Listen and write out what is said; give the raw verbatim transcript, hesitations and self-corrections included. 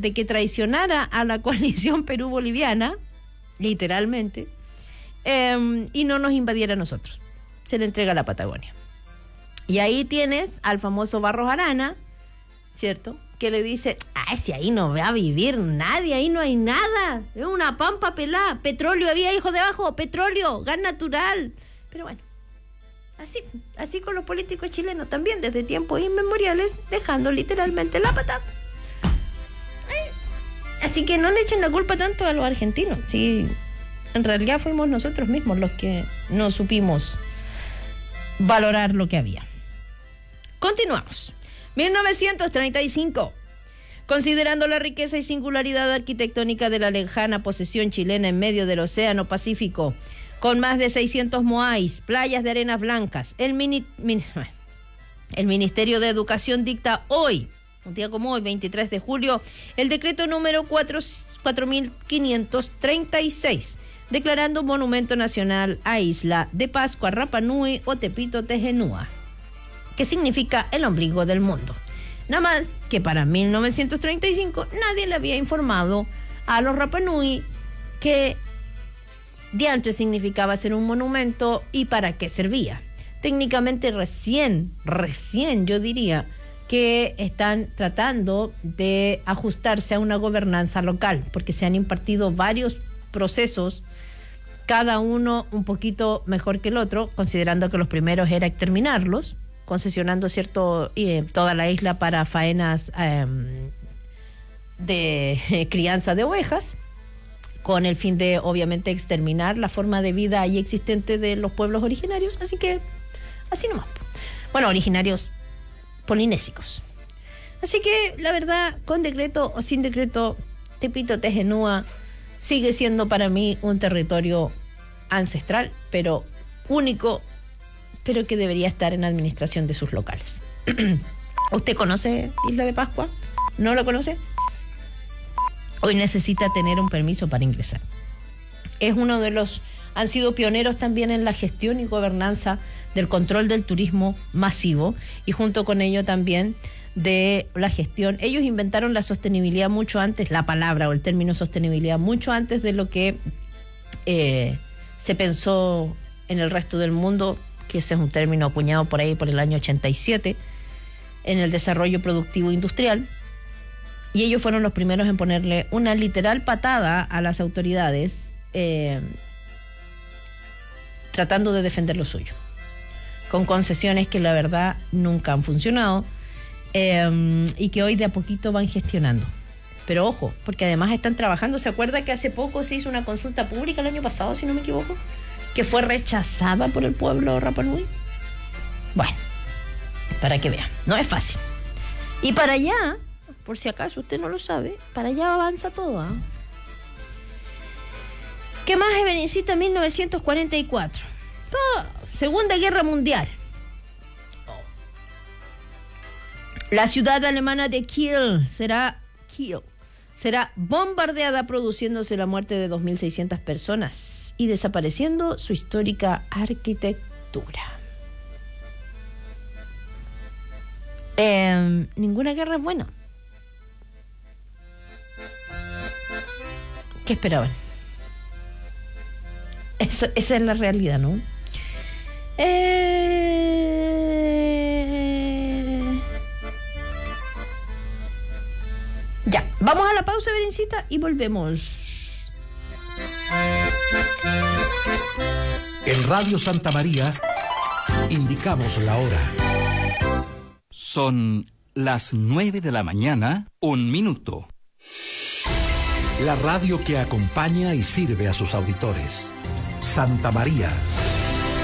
de que traicionara a la coalición Perú-Boliviana, literalmente, eh, y no nos invadiera a nosotros. Se le entrega a la Patagonia. Y ahí tienes al famoso Barros Arana, ¿cierto?, que le dice, ay, si ahí no va a vivir nadie, ahí no hay nada, es una pampa pelada, petróleo había, hijo debajo, petróleo, gas natural. Pero bueno, así, así con los políticos chilenos también, desde tiempos inmemoriales, dejando literalmente la pata. Así que no le echen la culpa tanto a los argentinos, sí, en realidad fuimos nosotros mismos los que no supimos valorar lo que había. Continuamos. mil novecientos treinta y cinco. Considerando la riqueza y singularidad arquitectónica de la lejana posesión chilena en medio del Océano Pacífico, con más de seiscientos moais, playas de arenas blancas, el, mini, mini, el Ministerio de Educación dicta hoy, un día como hoy, veintitrés de julio, el decreto número cuatro mil quinientos treinta y seis, declarando monumento nacional a Isla de Pascua, Rapa Nui o Tepito Tejenúa, que significa el ombligo del mundo. Nada más que para mil novecientos treinta y cinco nadie le había informado a los Rapa Nui que diantre significaba ser un monumento y para qué servía. Técnicamente recién, recién yo diría que están tratando de ajustarse a una gobernanza local, porque se han impartido varios procesos, cada uno un poquito mejor que el otro, considerando que los primeros era exterminarlos, concesionando cierto eh, toda la isla para faenas eh, de eh, crianza de ovejas, con el fin de obviamente exterminar la forma de vida ahí existente de los pueblos originarios, así que así nomás. Bueno, originarios polinésicos. Así que la verdad, con decreto o sin decreto, Tepito Tejenúa sigue siendo para mí un territorio ancestral, pero único, pero que debería estar en administración de sus locales. ¿Usted conoce Isla de Pascua? ¿No lo conoce? Hoy necesita tener un permiso para ingresar. Es uno de los, han sido pioneros también en la gestión y gobernanza del control del turismo masivo y junto con ello también de la gestión. Ellos inventaron la sostenibilidad mucho antes, la palabra o el término sostenibilidad, mucho antes de lo que eh, se pensó en el resto del mundo, que ese es un término acuñado por ahí por el año ochenta y siete, en el desarrollo productivo industrial, y ellos fueron los primeros en ponerle una literal patada a las autoridades, eh, tratando de defender lo suyo, con concesiones que la verdad nunca han funcionado, eh, y que hoy de a poquito van gestionando. Pero ojo, porque además están trabajando. ¿Se acuerda que hace poco se hizo una consulta pública el año pasado, si no me equivoco, que fue rechazada por el pueblo Rapa Nui? Bueno, para que vean, no es fácil. Y para allá, por si acaso usted no lo sabe, para allá avanza todo, ¿eh? ¿Qué más, Ebenencita? mil novecientos cuarenta y cuatro. Oh, Segunda Guerra Mundial. Oh. La ciudad alemana de Kiel será, Kiel será bombardeada, produciéndose la muerte de dos mil seiscientas personas y desapareciendo su histórica arquitectura. Eh, ninguna guerra es buena. ¿Qué esperaban? Esa, esa es la realidad, ¿no? Eh... Ya, vamos a la pausa, Berencita, y volvemos. En Radio Santa María indicamos la hora. Son las nueve de la mañana, un minuto. La radio que acompaña y sirve a sus auditores. Santa María.